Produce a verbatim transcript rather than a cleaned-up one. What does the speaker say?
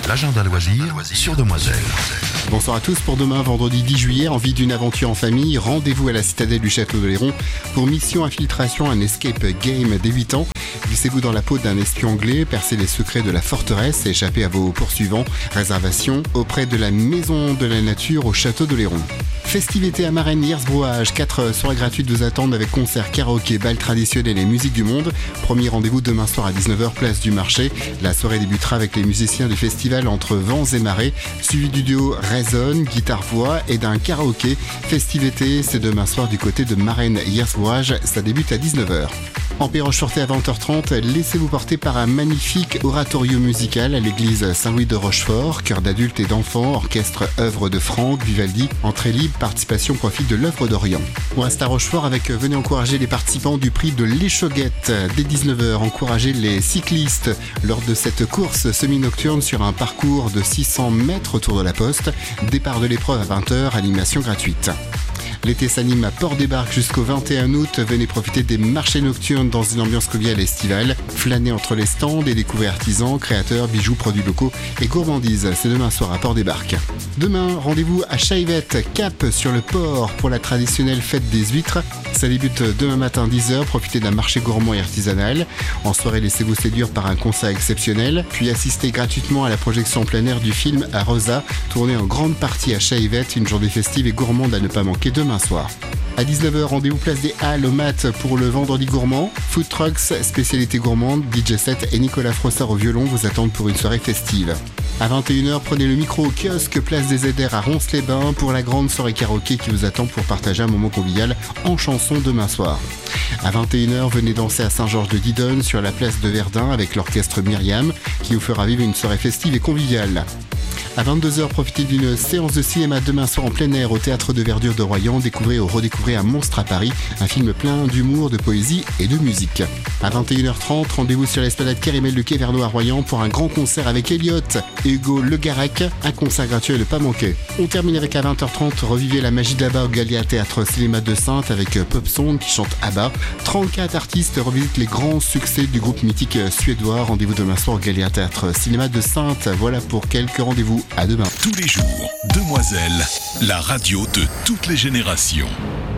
L'agenda loisir sur Demoiselle. Bonsoir à tous. Pour demain, vendredi dix juillet, envie d'une aventure en famille, rendez-vous à la citadelle du château de Léron pour mission infiltration, un escape game dès huit ans. Glissez-vous dans la peau d'un espion anglais, percez les secrets de la forteresse et échappez à vos poursuivants. Réservation auprès de la Maison de la Nature au château de Léron. Festivités à Marennes, Hiersbrouage, quatre soirées gratuites vous attendent avec concerts, karaoké, bal traditionnel et musique du monde. Premier rendez-vous demain soir à dix-neuf heures, place du marché. La soirée débutera avec les musiciens du festival Entre Vents et Marées, suivi du duo Raison, guitare-voix et d'un karaoké. Festivités, c'est demain soir du côté de Marennes, Hiersbrouage, ça débute à dix-neuf heures. En Perroche-Fortet à vingt heures trente, laissez-vous porter par un magnifique oratorio musical à l'église Saint-Louis de Rochefort, chœur d'adultes et d'enfants, orchestre œuvre de Franck, Vivaldi, entrée libre, participation profit de l'œuvre d'Orient. On reste à Rochefort avec venez encourager les participants du prix de l'Échoguette. Dès dix-neuf heures, encouragez les cyclistes lors de cette course semi-nocturne sur un parcours de six cents mètres autour de la poste. Départ de l'épreuve à vingt heures, animation gratuite. L'été s'anime à Port-des-Barques jusqu'au vingt et un août. Venez profiter des marchés nocturnes dans une ambiance conviviale estivale. Flânez entre les stands et découvrez artisans, créateurs, bijoux, produits locaux et gourmandises. C'est demain soir à Port-des-Barques. Demain, rendez-vous à Chaillevette, Cap sur le port pour la traditionnelle fête des huîtres. Ça débute demain matin dix heures. Profitez d'un marché gourmand et artisanal. En soirée, laissez-vous séduire par un concert exceptionnel. Puis assistez gratuitement à la projection en plein air du film à Rosa, tourné en grande partie à Chaillevette. Une journée festive et gourmande à ne pas manquer demain soir. À dix-neuf heures, rendez-vous place des Halles au Mat pour le vendredi gourmand. Food Trucks, spécialité gourmande, D J set et Nicolas Frossard au violon vous attendent pour une soirée festive. À vingt et une heures, prenez le micro au kiosque place des Aiders à Ronces-les-Bains pour la grande soirée karaoké qui vous attend pour partager un moment convivial en chanson demain soir. À vingt et une heures, venez danser à Saint-Georges de Didonne sur la place de Verdun avec l'orchestre Myriam qui vous fera vivre une soirée festive et conviviale. À vingt-deux heures, profitez d'une séance de cinéma demain soir en plein air au Théâtre de Verdure de Royan. Découvrez ou redécouvrez Un monstre à Paris, un film plein d'humour, de poésie et de musique. À vingt et une heures trente, rendez-vous sur l'esplanade Kérimel de Quai-Vernoux à Royan pour un grand concert avec Elliot et Hugo Le Garec. Un concert gratuit à ne pas manquer. On termine avec à vingt heures trente, revivez la magie d'Abba au Gallia Théâtre Cinéma de Sainte avec Pop Song qui chante Abba. trente-quatre artistes revisitent les grands succès du groupe mythique suédois. Rendez-vous demain soir au Gallia Théâtre Cinéma de Sainte. Voilà pour quelques rendez-vous. À demain. Tous les jours, Demoiselle, la radio de toutes les générations.